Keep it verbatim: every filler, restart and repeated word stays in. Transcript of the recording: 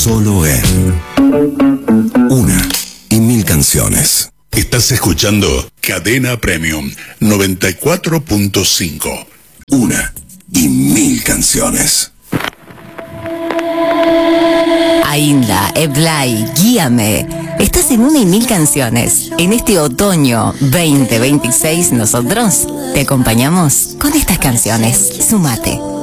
solo en Una y Mil Canciones. Estás escuchando Cadena Premium noventa y cuatro punto cinco. Una y Mil Canciones. Ainda, Eblay, guíame. Estás en Una y Mil Canciones. En este otoño veinte veintiséis nosotros te acompañamos con estas canciones. Súmate.